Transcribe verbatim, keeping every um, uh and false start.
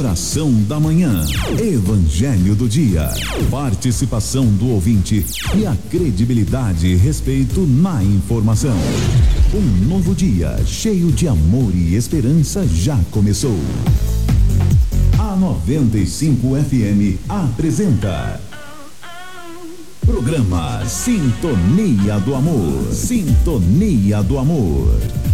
Oração da manhã. Evangelho do dia. Participação do ouvinte e a credibilidade e respeito na informação. Um novo dia cheio de amor e esperança já começou. A noventa e cinco F M apresenta Programa Sintonia do Amor. Sintonia do Amor.